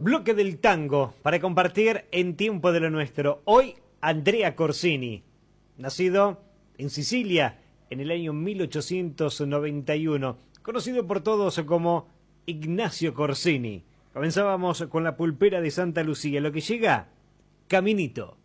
Bloque del tango para compartir en Tiempo de lo Nuestro. Hoy, Andrea Corsini, nacido en Sicilia en el año 1891, conocido por todos como Ignacio Corsini. Comenzábamos con La Pulpera de Santa Lucía, lo que llega, Caminito.